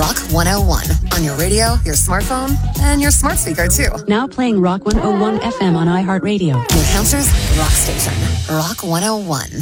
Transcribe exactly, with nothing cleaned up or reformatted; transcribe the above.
Rock one oh one. On your radio, your smartphone, and your smart speaker, too. Now playing Rock one oh one F M on iHeartRadio. New Hampshire's rock station. Rock one oh one.